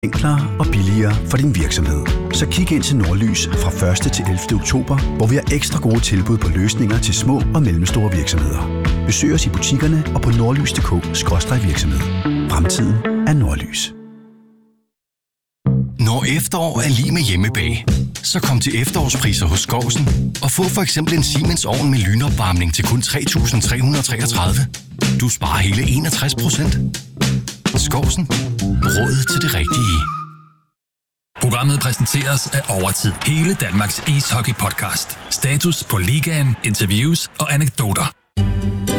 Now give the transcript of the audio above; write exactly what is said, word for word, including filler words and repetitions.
enklere og billigere for din virksomhed. Så kig ind til Nordlys fra første til ellevte oktober, hvor vi har ekstra gode tilbud på løsninger til små og mellemstore virksomheder. Besøg os i butikkerne og på nordlys punktum d k skråstreg virksomhed. Fremtiden er Nordlys. Når efterår er lige med hjemmebag, så kom til efterårspriser hos Skovsen og få for eksempel en Siemens ovn med lynopvarmning til kun tre tusind tre hundrede og treogtredive. Du sparer hele enogtres procent. Skovsen. Råd til det rigtige. Programmet præsenteres af Overtid. Hele Danmarks ishockey-podcast. Status på ligaen, interviews og anekdoter.